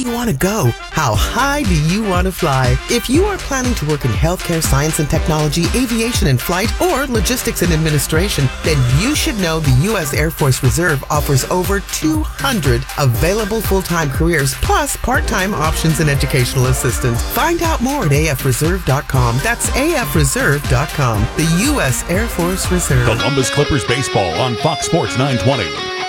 you want to go? How high do you want to fly? If you are planning to work in healthcare, science and technology, aviation and flight, or logistics and administration, then you should know the U.S. Air Force Reserve offers over 200 available full-time careers, plus part-time options and educational assistance. Find out more at afreserve.com. That's afreserve.com. The U.S. Air Force Reserve. Columbus Clippers baseball on Fox Sports 920.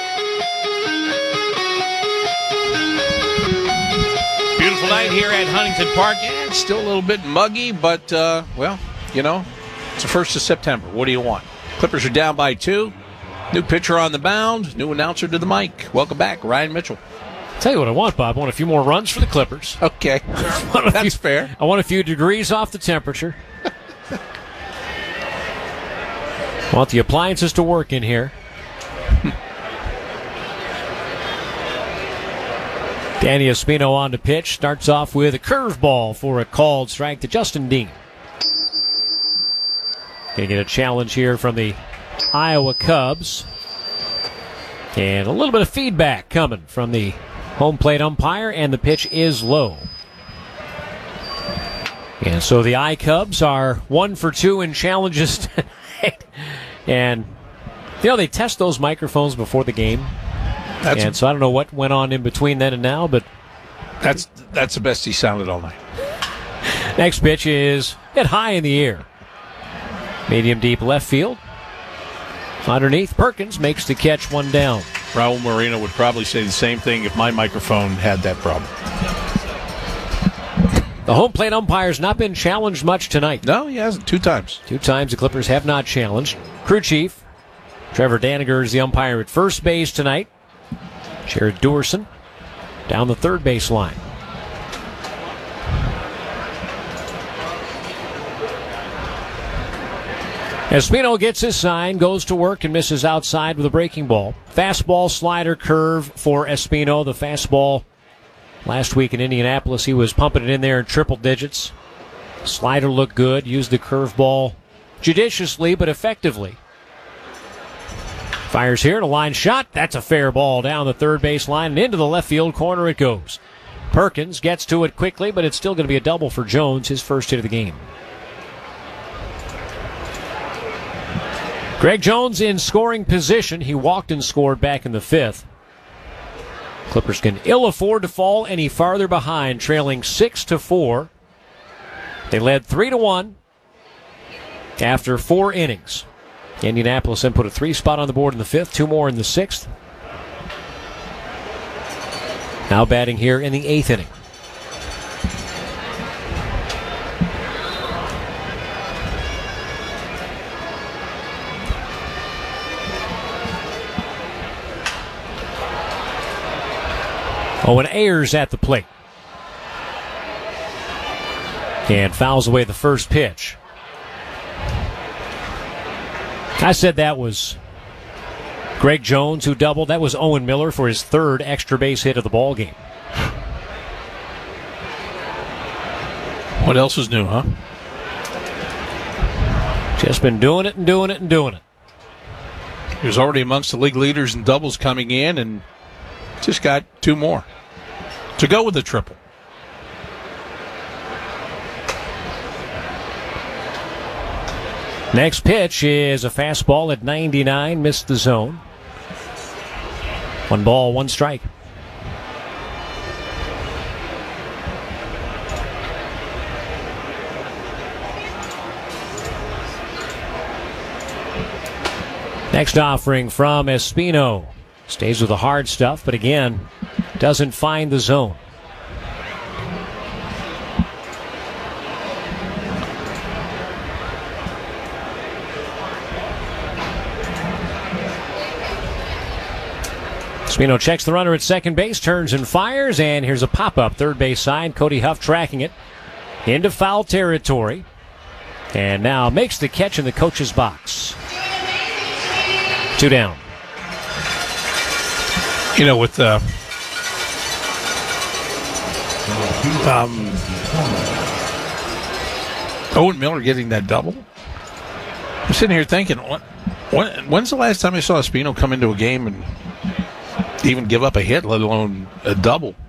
Beautiful night here at Huntington Park. Yeah, it's still a little bit muggy, but, well, you know, it's the 1st of September. What do you want? Clippers are down by 2. New pitcher on the mound. New announcer to the mic. Welcome back, Ryan Mitchell. Tell you what I want, Bob. I want a few more runs for the Clippers. Okay. That's fair. I want a few degrees off the temperature. I want the appliances to work in here. Danny Espino on the pitch. Starts off with a curveball for a called strike to Justin Dean. Going to get a challenge here from the Iowa Cubs. And a little bit of feedback coming from the home plate umpire, and the pitch is low. And so the I-Cubs are 1 for 2 in challenges tonight. And, you know, they test those microphones before the game. So I don't know what went on in between then and now, but that's the best he sounded all night. Next pitch is hit high in the air. Medium deep left field. Underneath, Perkins makes the catch, 1 down. Raul Moreno would probably say the same thing if my microphone had that problem. The home plate umpire's not been challenged much tonight. No, he hasn't. 2 times. 2 times the Clippers have not challenged. Crew chief Trevor Daniger is the umpire at first base tonight. Jared Doerson down the third base line. Espino gets his sign, goes to work, and misses outside with a breaking ball. Fastball, slider, curve for Espino. The fastball last week in Indianapolis, he was pumping it in there in triple digits. Slider looked good. Used the curveball judiciously but effectively. Fires here to line shot. That's a fair ball down the third base line and into the left field corner it goes. Perkins gets to it quickly, but it's still going to be a double for Jones, his first hit of the game. Greg Jones in scoring position. He walked and scored back in the 5th. Clippers can ill afford to fall any farther behind, trailing 6-4. They led 3-1 after 4 innings. Indianapolis then put a 3 spot on the board in the 5th, 2 more in the 6th. Now batting here in the 8th inning. Owen Ayers at the plate. And fouls away the first pitch. I said that was Greg Jones who doubled. That was Owen Miller for his 3rd extra base hit of the ball game. What else is new, huh? Just been doing it and doing it and doing it. He was already amongst the league leaders in doubles coming in and just got 2 more to go with the triple. Next pitch is a fastball at 99, missed the zone. 1 ball, 1 strike. Next offering from Espino. Stays with the hard stuff, but again, doesn't find the zone. Espino checks the runner at second base, turns and fires, and here's a pop-up third base side. Cody Huff tracking it into foul territory. And now makes the catch in the coach's box. 2 down. You know, with Owen Miller getting that double, I'm sitting here thinking, when's the last time I saw Espino come into a game and even give up a hit, let alone a double?